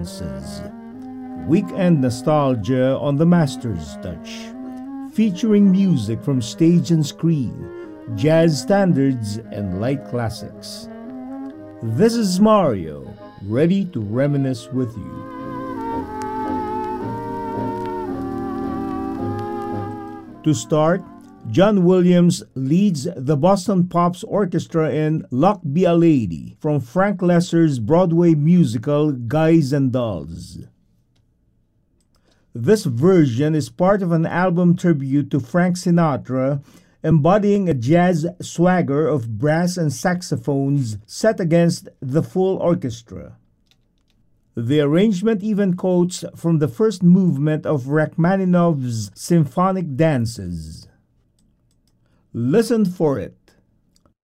Dances. Weekend nostalgia on the Master's Touch. Featuring music from stage and screen, jazz standards, and light classics. This is Mario, ready to reminisce with you. To start, John Williams leads the Boston Pops Orchestra in Luck Be a Lady from Frank Loesser's Broadway musical Guys and Dolls. This version is part of an album tribute to Frank Sinatra, embodying a jazz swagger of brass and saxophones set against the full orchestra. The arrangement even quotes from the first movement of Rachmaninoff's Symphonic Dances. Listen for it.